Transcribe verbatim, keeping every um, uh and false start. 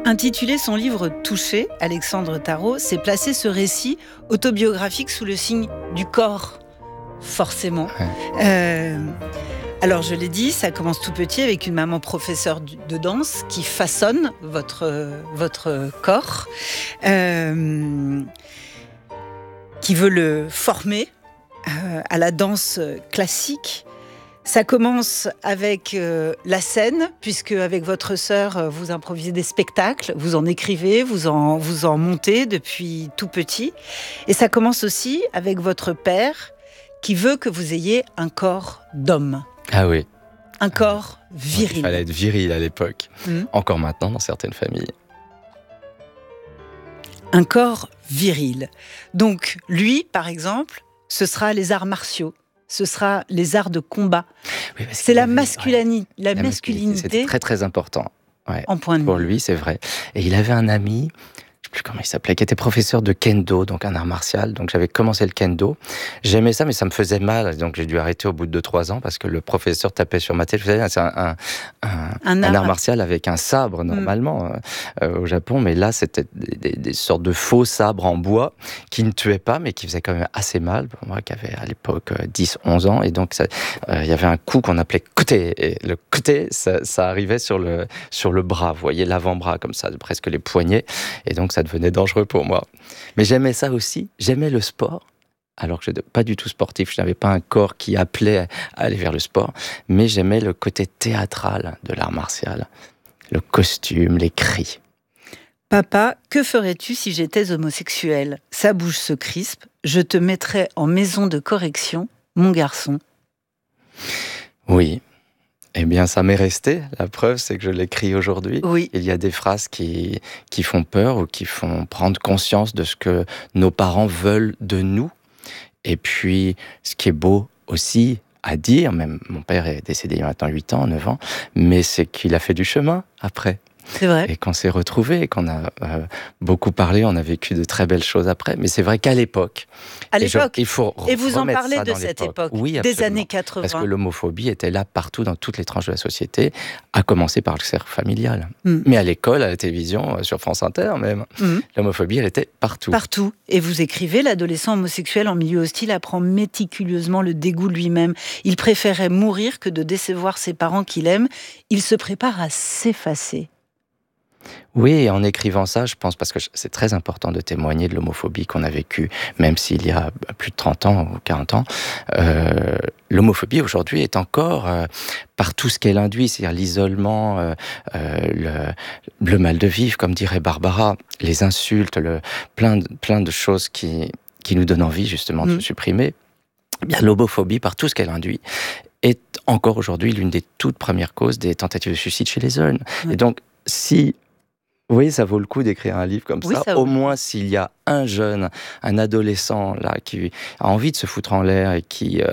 Intitulé son livre « Touché », Alexandre Tarot s'est placé ce récit autobiographique sous le signe du corps, forcément. Ouais. Euh, alors, je l'ai dit, ça commence tout petit avec une maman professeure de danse qui façonne votre, votre corps, euh, qui veut le former euh, à la danse classique. Ça commence avec euh, la scène, puisque avec votre sœur, euh, vous improvisez des spectacles, vous en écrivez, vous en, vous en montez depuis tout petit. Et ça commence aussi avec votre père, qui veut que vous ayez un corps d'homme. Ah oui. Un corps viril. Il fallait être viril à l'époque. Mmh. Encore maintenant dans certaines familles. Un corps viril. Donc, lui, par exemple, ce sera les arts martiaux. Ce sera les arts de combat. Oui, c'est la, masculini- ouais. la, la masculinité. C'était très très important. Ouais. En point de Pour vue. lui, c'est vrai. Et il avait un ami, je ne sais plus comment il s'appelait, qui était professeur de kendo, donc un art martial. Donc j'avais commencé le kendo. J'aimais ça, mais ça me faisait mal. Donc j'ai dû arrêter au bout de deux trois ans parce que le professeur tapait sur ma tête. Vous savez, c'est un, un, un, un, art... un art martial avec un sabre normalement mm. euh, au Japon. Mais là, c'était des, des, des sortes de faux sabres en bois qui ne tuaient pas, mais qui faisaient quand même assez mal. Pour moi qui avais à l'époque dix onze ans. Et donc ça, euh, il y avait un coup qu'on appelait koté. Et le koté, ça, ça arrivait sur le, sur le bras. Vous voyez, l'avant-bras comme ça, presque les poignets. Et donc ça devenait dangereux pour moi. Mais j'aimais ça aussi, j'aimais le sport, alors que je n'étais pas du tout sportif, je n'avais pas un corps qui appelait à aller vers le sport, mais j'aimais le côté théâtral de l'art martial, le costume, les cris. Papa, que ferais-tu si j'étais homosexuel ? Sa bouche se crispe, je te mettrais en maison de correction, mon garçon. Oui. Eh bien, ça m'est resté. La preuve, c'est que je l'écris aujourd'hui. Oui. Il y a des phrases qui, qui font peur ou qui font prendre conscience de ce que nos parents veulent de nous. Et puis, ce qui est beau aussi à dire, même mon père est décédé il y a maintenant huit ans, neuf ans, mais c'est qu'il a fait du chemin après. C'est vrai. Et qu'on s'est retrouvés, qu'on a euh, beaucoup parlé, on a vécu de très belles choses après. Mais c'est vrai qu'à l'époque, à l'époque, et, je, il faut et vous en parlez de cette l'époque. époque, oui, des années quatre-vingts. Parce que l'homophobie était là partout dans toutes les tranches de la société, à commencer par le cercle familial. Mm. Mais à l'école, à la télévision, sur France Inter même, mm. l'homophobie, elle était partout. Partout. Et vous écrivez, l'adolescent homosexuel en milieu hostile apprend méticuleusement le dégoût de lui-même. Il préférait mourir que de décevoir ses parents qu'il aime. Il se prépare à s'effacer. Oui, en écrivant ça, je pense, parce que c'est très important de témoigner de l'homophobie qu'on a vécue, même s'il y a plus de trente ans ou quarante ans. Euh, l'homophobie, aujourd'hui, est encore, euh, par tout ce qu'elle induit, c'est-à-dire l'isolement, euh, euh, le, le mal de vivre, comme dirait Barbara, les insultes, le, plein, de, plein de choses qui, qui nous donnent envie, justement, de mmh. se supprimer. Eh bien, l'homophobie, par tout ce qu'elle induit, est encore aujourd'hui l'une des toutes premières causes des tentatives de suicide chez les jeunes. Mmh. Et donc, si... Oui, ça vaut le coup d'écrire un livre comme oui, ça. ça Au moins, s'il y a un jeune, un adolescent là qui a envie de se foutre en l'air et qui euh,